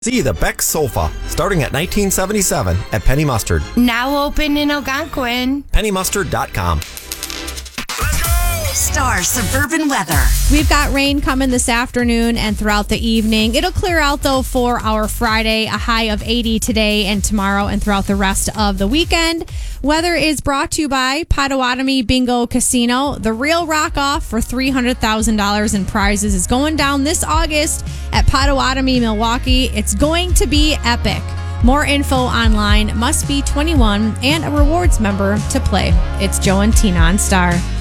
See the Beck Sofa, starting at $19.77 at Penny Mustard. Now open in Algonquin. PennyMustard.com. Star Suburban Weather. We've got rain coming this afternoon and throughout the evening. It'll clear out, though, for our Friday, a high of 80 today and tomorrow and throughout the rest of the weekend. Weather is brought to you by Potawatomi Bingo Casino. The real rock-off for $300,000 in prizes is going down this August at Potawatomi, Milwaukee. It's going to be epic. More info online. Must be 21 and a rewards member to play. It's Joe and Tina on Star.